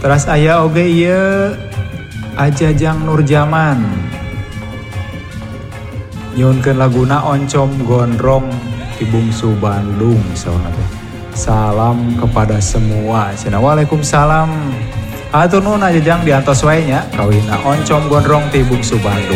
Teras aya oge ieu Ajajang Nurjaman. Nyunkeun laguna Oncom Gondrong ti Bungsu Bandung saona teh. Salam kepada semua. Cenah waalaikumsalam. Hatur nuhun Ajajang diantos wae nya kawina Oncom Gondrong ti Bungsu Bandung.